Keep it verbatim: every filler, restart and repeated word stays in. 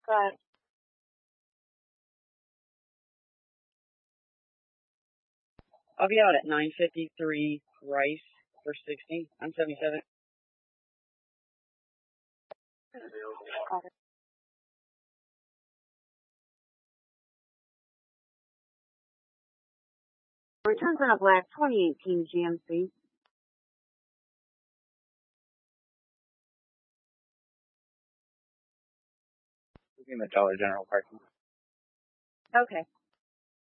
But I'll be out at nine fifty-three Rice for sixty. I'm seventy-seven. returns in a black twenty eighteen G M C. In the Dollar General parking. Okay.